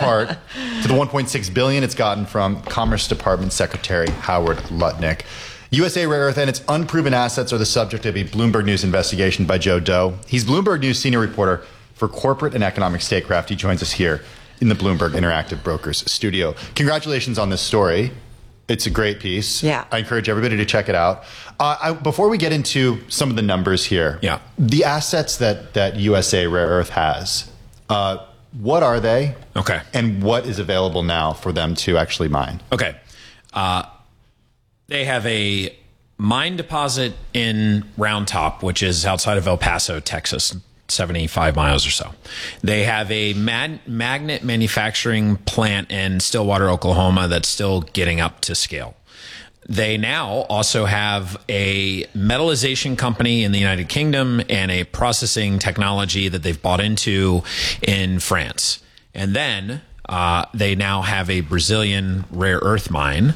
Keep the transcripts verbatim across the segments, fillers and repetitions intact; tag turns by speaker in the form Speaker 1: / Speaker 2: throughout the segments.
Speaker 1: part to the one point six billion dollars it's gotten from Commerce Department Secretary Howard Lutnick. U S A Rare Earth and its unproven assets are the subject of a Bloomberg News investigation by Joe Doe. He's Bloomberg News senior reporter for corporate and economic statecraft. He joins us here in the Bloomberg Interactive Brokers studio. Congratulations on this story. It's a great piece.
Speaker 2: Yeah.
Speaker 1: I encourage everybody to check it out. Uh, I, before we get into some of the numbers here,
Speaker 3: yeah.
Speaker 1: the assets that, that U S A Rare Earth has, uh, what are they?
Speaker 3: Okay.
Speaker 1: And what is available now for them to actually mine?
Speaker 3: Okay. Uh, they have a mine deposit in Round Top, which is outside of El Paso, Texas, seventy-five miles or so. They have a mag- magnet manufacturing plant in Stillwater, Oklahoma that's still getting up to scale. They now also have a metallization company in the United Kingdom and a processing technology that they've bought into in France. And then uh, they now have a Brazilian rare earth mine,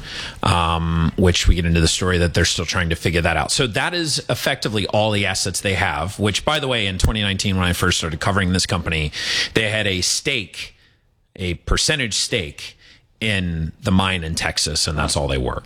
Speaker 3: um, which we get into the story that they're still trying to figure that out. So that is effectively all the assets they have, which, by the way, in twenty nineteen, when I first started covering this company, they had a stake, a percentage stake in the mine in Texas, and that's all they were.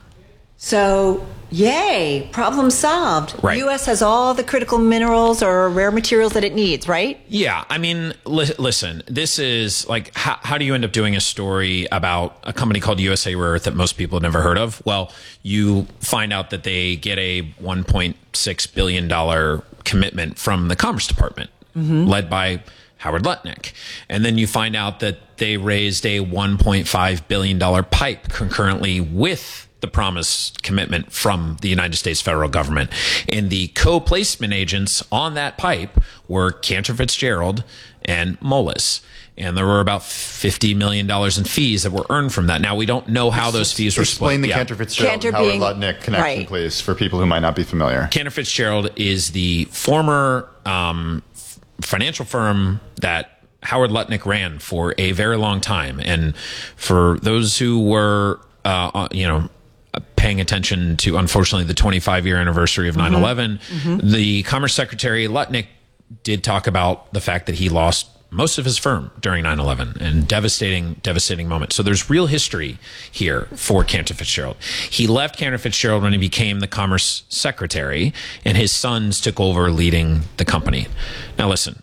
Speaker 2: So, yay, problem solved.
Speaker 3: Right.
Speaker 2: U S has all the critical minerals or rare materials that it needs, right?
Speaker 3: Yeah. I mean, li- listen, this is like, how, how do you end up doing a story about a company called U S A Rare Earth that most people have never heard of? Well, you find out that they get a one point six billion dollars commitment from the Commerce Department, mm-hmm. led by Howard Lutnick. And then you find out that they raised a one point five billion dollars pipe concurrently with the promised commitment from the United States federal government. And the co-placement agents on that pipe were Cantor Fitzgerald and Moelis. And there were about fifty million dollars in fees that were earned from that. Now, we don't know how those fees were split.
Speaker 1: Explain the
Speaker 3: yeah.
Speaker 1: Cantor Fitzgerald
Speaker 2: Cantor
Speaker 1: and Howard
Speaker 2: being,
Speaker 1: Lutnick connection,
Speaker 2: right.
Speaker 1: please, for people who might not be familiar.
Speaker 3: Cantor Fitzgerald is the former um, f- financial firm that Howard Lutnick ran for a very long time. And for those who were, uh, you know, paying attention to, unfortunately, the twenty-five year anniversary of nine eleven, mm-hmm. the Commerce Secretary Lutnick did talk about the fact that he lost most of his firm during nine eleven, and devastating, devastating moment. So there's real history here for Cantor Fitzgerald. He left Cantor Fitzgerald when he became the Commerce Secretary, and his sons took over leading the company. Now, listen,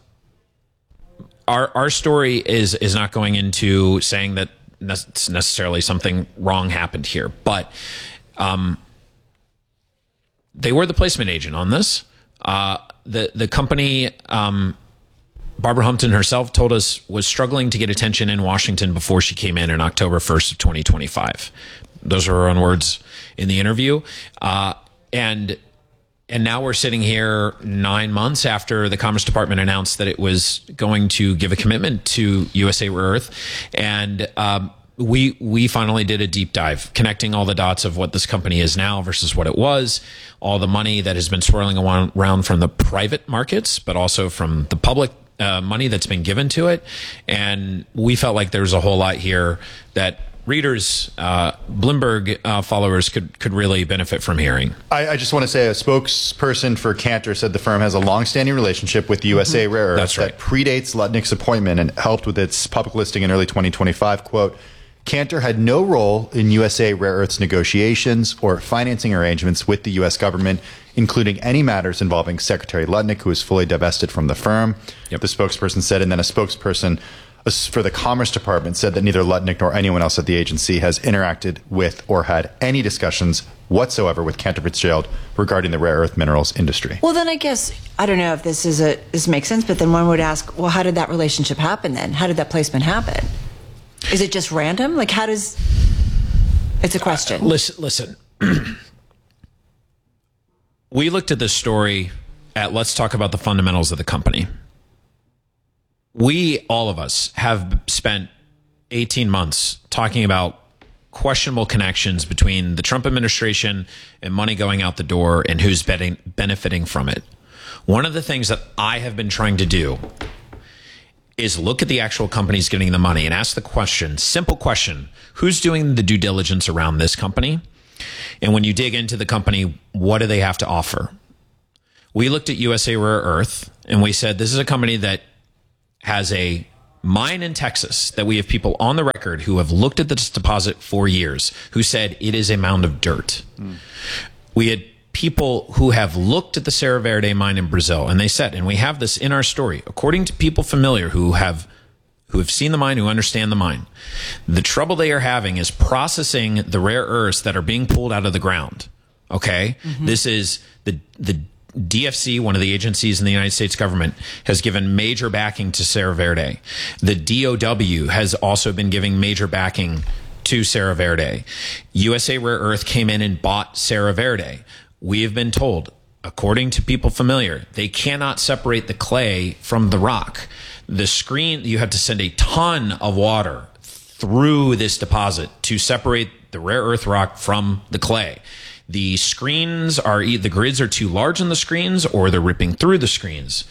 Speaker 3: our our story is is not going into saying that necessarily something wrong happened here, but um, they were the placement agent on this. Uh, the the company, um, Barbara Humpton herself told us, was struggling to get attention in Washington before she came in on October first of twenty twenty-five. Those are her own words in the interview. Uh, and And now we're sitting here nine months after the Commerce Department announced that it was going to give a commitment to U S A Rare Earth. And um, we we finally did a deep dive, connecting all the dots of what this company is now versus what it was, all the money that has been swirling around from the private markets, but also from the public uh, money that's been given to it. And we felt like there's a whole lot here that readers, uh, Bloomberg uh, followers could could really benefit from hearing.
Speaker 1: I, I just want to say a spokesperson for Cantor said the firm has a long-standing relationship with U S A Rare Earth
Speaker 3: That's right.
Speaker 1: that predates Lutnick's appointment and helped with its public listing in early twenty twenty-five. Quote, Cantor had no role in U S A Rare Earth's negotiations or financing arrangements with the U S government, including any matters involving Secretary Lutnick, who is fully divested from the firm.
Speaker 3: Yep.
Speaker 1: The spokesperson said, and then a spokesperson for the Commerce Department said that neither Lutnick nor anyone else at the agency has interacted with or had any discussions whatsoever with Cantor Fitzgerald regarding the rare earth minerals industry.
Speaker 2: Well, then I guess, I don't know if this is a this makes sense, but then one would ask, well, how did that relationship happen then? How did that placement happen? Is it just random? Like, how does... It's a question.
Speaker 3: Uh, listen, listen. We looked at this story at let's talk about the fundamentals of the company. We, all of us, have spent eighteen months talking about questionable connections between the Trump administration and money going out the door and who's betting, benefiting from it. One of the things that I have been trying to do is look at the actual companies getting the money and ask the question, simple question, who's doing the due diligence around this company? And when you dig into the company, what do they have to offer? We looked at U S A Rare Earth and we said, this is a company that has a mine in Texas that we have people on the record who have looked at this deposit for years who said it is a mound of dirt. Mm. We had people who have looked at the Serra Verde mine in Brazil, and they said, and we have this in our story, according to people familiar who have who have seen the mine, who understand the mine, the trouble they are having is processing the rare earths that are being pulled out of the ground. Okay? Mm-hmm. This is the the D F C, one of the agencies in the United States government, has given major backing to Serra Verde. The D O W has also been giving major backing to Serra Verde. U S A Rare Earth came in and bought Serra Verde. We have been told, according to people familiar, they cannot separate the clay from the rock. The screen, you have to send a ton of water through this deposit to separate the rare earth rock from the clay. The screens are, the grids are too large on the screens, or they're ripping through the screens.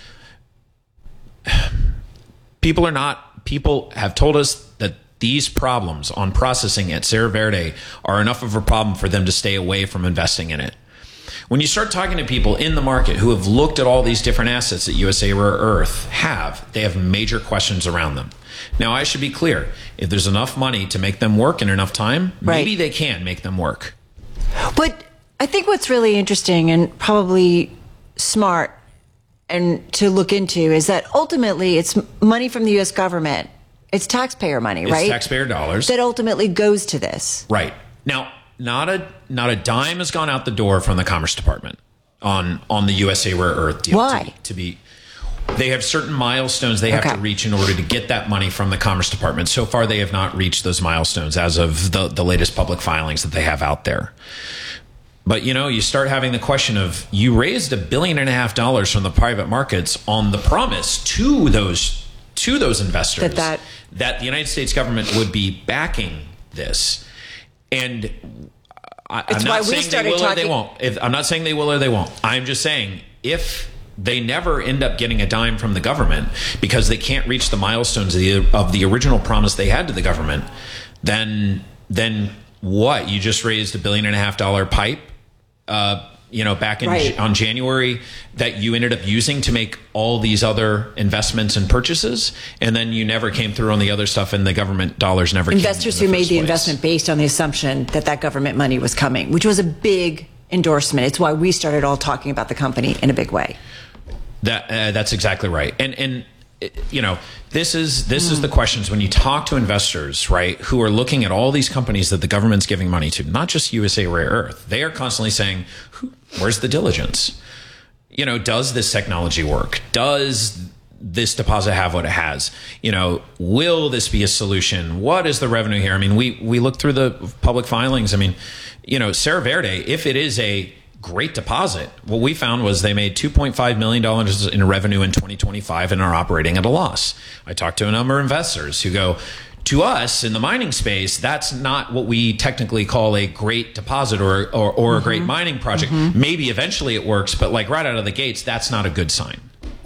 Speaker 3: People are not, people have told us that these problems on processing at Serra Verde are enough of a problem for them to stay away from investing in it. When you start talking to people in the market who have looked at all these different assets that U S A Rare Earth have, they have major questions around them. Now, I should be clear. If there's enough money to make them work in enough time, right, maybe they can make them work.
Speaker 2: But I think what's really interesting and probably smart and to look into is that ultimately it's money from the U S government. It's taxpayer money,
Speaker 3: it's
Speaker 2: right? It's
Speaker 3: taxpayer dollars.
Speaker 2: That ultimately goes to this.
Speaker 3: Right. Now, not a not a dime has gone out the door from the Commerce Department on on the U S A Rare Earth deal.
Speaker 2: Why?
Speaker 3: To be, to be they have certain milestones they have
Speaker 2: okay.
Speaker 3: to reach in order to get that money from the Commerce Department. So far, they have not reached those milestones as of the, the latest public filings that they have out there. But, you know, you start having the question of, you raised a billion and a half dollars from the private markets on the promise to those to those investors
Speaker 2: that, that,
Speaker 3: that the United States government would be backing this. And I, I'm not saying they will talking- or they won't. If, I'm not saying they will or they won't. I'm just saying if they never end up getting a dime from the government because they can't reach the milestones of the, of the original promise they had to the government, then then what? You just raised a billion and a half dollar pipe, uh, you know, back in
Speaker 2: right.
Speaker 3: on January that you ended up using to make all these other investments and purchases, and then you never came through on the other stuff, and the government dollars never
Speaker 2: investors
Speaker 3: came in
Speaker 2: who
Speaker 3: the
Speaker 2: made the
Speaker 3: place.
Speaker 2: investment based on the assumption that that government money was coming, which was a big endorsement. It's why we started all talking about the company in a big way.
Speaker 3: That uh, that's exactly right, and and you know, this is this mm. is the questions when you talk to investors, right, who are looking at all these companies that the government's giving money to, not just U S A Rare Earth. They are constantly saying, where's the diligence? You know, does this technology work? Does this deposit have what it has? You know, will this be a solution? What is the revenue here? I mean, we we look through the public filings. I mean, you know, Serra Verde, if it is a great deposit, what we found was they made two point five million dollars in revenue in twenty twenty-five and are operating at a loss. I talked to a number of investors who go, to us in the mining space, that's not what we technically call a great deposit or or, or mm-hmm. a great mining project. Mm-hmm. Maybe eventually it works, but like right out of the gates, that's not a good sign.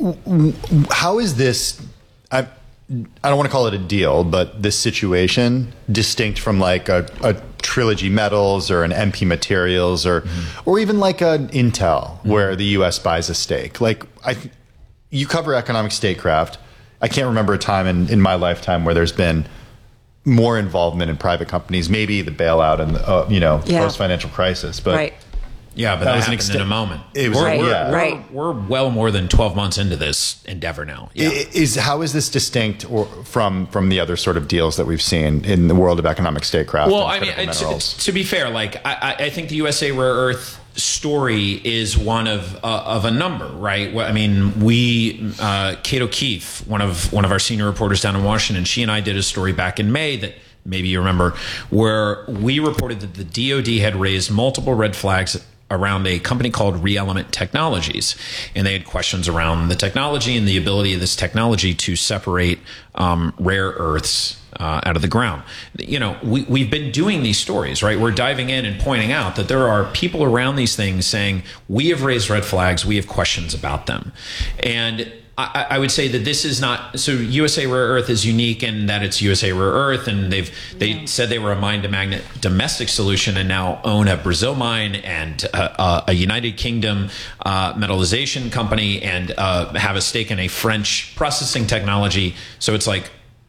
Speaker 1: How is this, I, I don't want to call it a deal, but this situation distinct from like a, a Trilogy Metals or an M P Materials or mm-hmm. or even like an Intel mm-hmm. where the U S buys a stake? Like, I, you cover economic statecraft. I can't remember a time in, in my lifetime where there's been more involvement in private companies, maybe the bailout and the, uh, you know,
Speaker 2: yeah.
Speaker 1: post-financial crisis. But
Speaker 2: right.
Speaker 3: Yeah, but that, that was an extent, in a moment.
Speaker 1: It was,
Speaker 3: we're,
Speaker 2: right,
Speaker 3: we're,
Speaker 2: yeah.
Speaker 3: we're,
Speaker 2: right.
Speaker 3: we're well more than twelve months into this endeavor now. Yeah.
Speaker 1: Is how is this distinct or from from the other sort of deals that we've seen in the world of economic statecraft?
Speaker 3: Well, I mean, to, to be fair, like I, I think the U S A Rare Earth story is one of uh, of a number, right? Well, I mean, we uh, Kate O'Keefe, one of one of our senior reporters down in Washington, she and I did a story back in May that maybe you remember, where we reported that the D O D had raised multiple red flags around a company called ReElement Technologies. And they had questions around the technology and the ability of this technology to separate um, rare earths uh, out of the ground. You know, we, we've been doing these stories, right? We're diving in and pointing out that there are people around these things saying, we have raised red flags, we have questions about them. And I, I would say that this is not, so U S A Rare Earth is unique in that it's U S A Rare Earth, and they've they yeah. said they were a mine to magnet domestic solution and now own a Brazil mine and a, a United Kingdom uh, metallization company and uh, have a stake in a French processing technology. So it's like,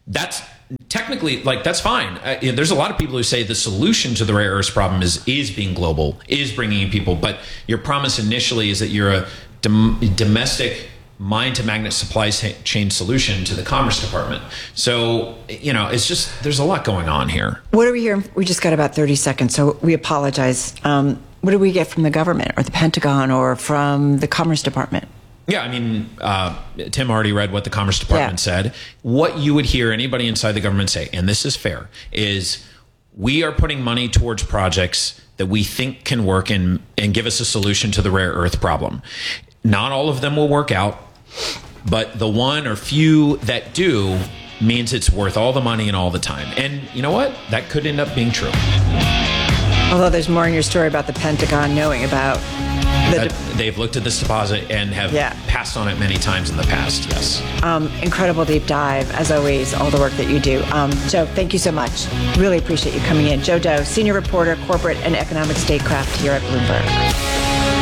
Speaker 3: that's technically, like, that's fine. Uh, you know, there's a lot of people who say the solution to the rare earths problem is is being global, is bringing in people. But your promise initially is that you're a dom- domestic mine to magnet supply chain solution to the Commerce Department. So, you know, it's just, there's a lot going on here.
Speaker 2: What are we hearing? We just got about thirty seconds, so we apologize. Um, what do we get from the government or the Pentagon or from the Commerce Department?
Speaker 3: Yeah, I mean, uh, Tim already read what the Commerce Department yeah. said. What you would hear anybody inside the government say, and this is fair, is we are putting money towards projects that we think can work and, and give us a solution to the rare earth problem. Not all of them will work out, but the one or few that do means it's worth all the money and all the time. And you know what? That could end up being true.
Speaker 2: Although there's more in your story about the Pentagon knowing about the
Speaker 3: de- they've looked at this deposit and have yeah. passed on it many times in the past. Yes.
Speaker 2: Um, incredible deep dive, as always, all the work that you do. Um, Joe, thank you so much. Really appreciate you coming in. Joe Doe, senior reporter, corporate and economic statecraft here at Bloomberg.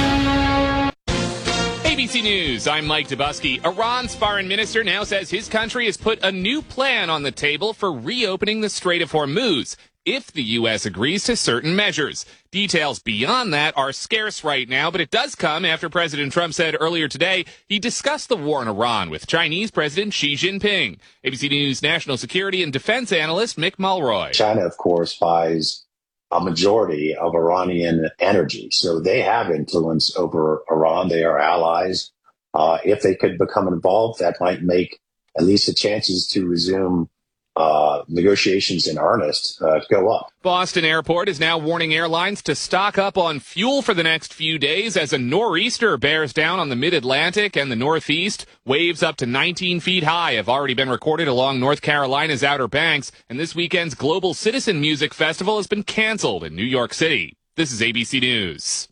Speaker 4: A B C News, I'm Mike Dubusky. Iran's foreign minister now says his country has put a new plan on the table for reopening the Strait of Hormuz if the U S agrees to certain measures. Details beyond that are scarce right now, but it does come after President Trump said earlier today he discussed the war in Iran with Chinese President Xi Jinping. A B C News national security and defense analyst Mick Mulroy.
Speaker 5: China, of course, buys a majority of Iranian energy, so they have influence over Iran. They are allies. Uh, if they could become involved, that might make at least the chances to resume Uh, negotiations in earnest uh, go up.
Speaker 4: Boston Airport is now warning airlines to stock up on fuel for the next few days as a nor'easter bears down on the mid-Atlantic and the Northeast. Waves up to nineteen feet high have already been recorded along North Carolina's Outer Banks, and this weekend's Global Citizen Music Festival has been canceled in New York City. This is A B C News.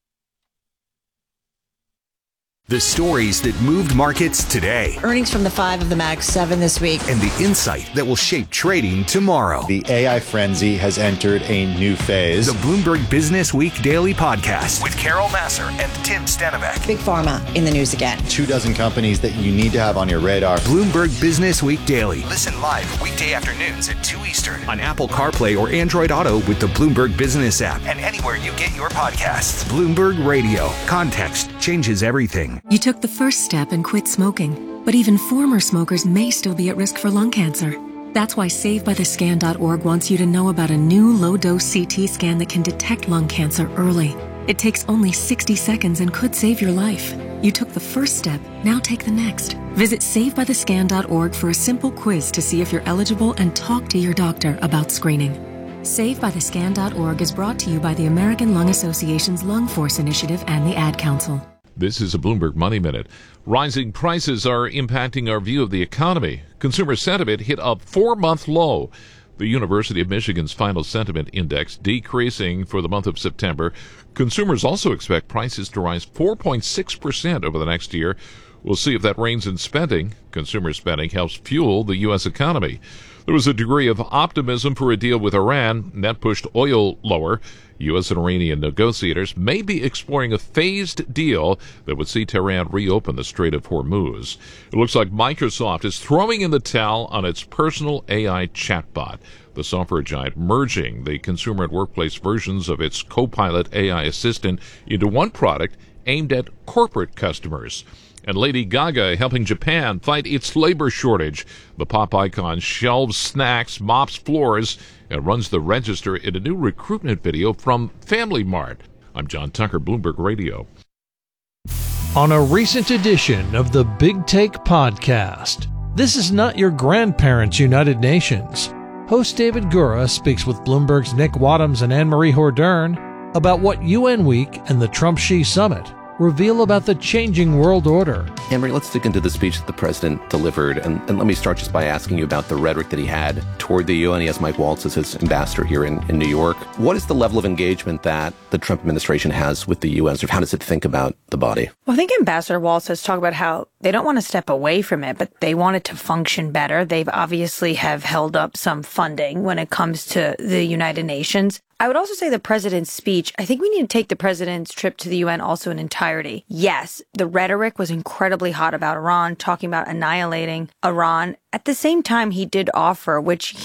Speaker 6: The stories that moved markets today.
Speaker 2: Earnings from the five of the Mag seven this week.
Speaker 6: And the insight that will shape trading tomorrow.
Speaker 1: The A I frenzy has entered a new phase.
Speaker 6: The Bloomberg Business Week Daily Podcast with Carol Massar and Tim Stenbeck.
Speaker 2: Big Pharma in the news again.
Speaker 1: Two dozen companies that you need to have on your radar.
Speaker 6: Bloomberg Business Week Daily. Listen live weekday afternoons at two Eastern on Apple CarPlay or Android Auto with the Bloomberg Business app and anywhere you get your podcasts. Bloomberg Radio. Context changes everything.
Speaker 7: You took the first step and quit smoking, but even former smokers may still be at risk for lung cancer. That's why save by the scan dot org wants you to know about a new low-dose C T scan that can detect lung cancer early. It takes only sixty seconds and could save your life. You took the first step, now take the next. Visit save by the scan dot org for a simple quiz to see if you're eligible and talk to your doctor about screening. save by the scan dot org is brought to you by the American Lung Association's Lung Force Initiative and the Ad Council.
Speaker 8: This is a Bloomberg Money Minute. Rising prices are impacting our view of the economy. Consumer sentiment hit a four-month low. The University of Michigan's final sentiment index decreasing for the month of September. Consumers also expect prices to rise four point six percent over the next year. We'll see if that reins in spending. Consumer spending helps fuel the U S economy. There was a degree of optimism for a deal with Iran, and that pushed oil lower. U S and Iranian negotiators may be exploring a phased deal that would see Tehran reopen the Strait of Hormuz. It looks like Microsoft is throwing in the towel on its personal A I chatbot. The software giant merging the consumer and workplace versions of its Copilot A I assistant into one product aimed at corporate customers. And Lady Gaga helping Japan fight its labor shortage. The pop icon shelves snacks, mops floors, and runs the register in a new recruitment video from Family Mart. I'm John Tucker, Bloomberg Radio.
Speaker 9: On a recent edition of the Big Take podcast, this is not your grandparents' United Nations. Host David Gura speaks with Bloomberg's Nick Wadhams and Anne-Marie Hordern about what U N Week and the Trump-Xi Summit reveal about the changing world order.
Speaker 10: Anne-Marie, let's dig into the speech that the president delivered. And, and let me start just by asking you about the rhetoric that he had toward the U N. He has Mike Waltz as his ambassador here in, in New York. What is the level of engagement that the Trump administration has with the U N? Or how does it think about the body?
Speaker 11: Well, I think Ambassador Waltz has talked about how they don't want to step away from it, but they want it to function better. They've obviously have held up some funding when it comes to the United Nations. I would also say the president's speech, I think we need to take the president's trip to the U N also in entirety. Yes, the rhetoric was incredibly hot about Iran, talking about annihilating Iran. At the same time, he did offer, which